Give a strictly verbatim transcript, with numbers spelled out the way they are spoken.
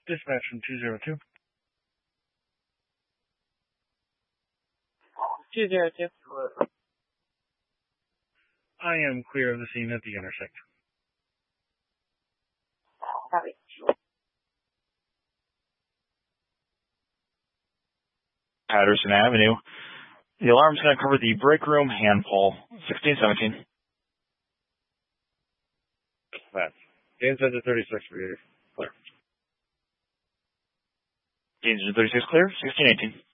Dispatch from two zero two. two zero two. I am clear of the scene at the intersection. Copy. Patterson Avenue. The alarm's going to cover the break room hand pull, sixteen seventeen. That's Gaines engine thirty-six for you. Clear. Gaines engine thirty-six clear, sixteen eighteen.